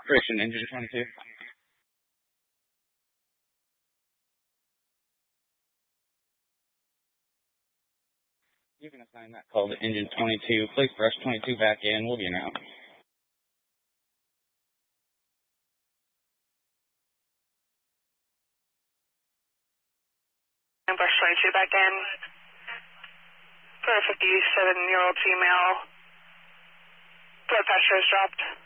Christian, engine 22. You can assign that call to engine 22. Please brush 22 back in. We'll be in route. And brush 22 back in. For a 57-year-old female. Blood pressure is dropped.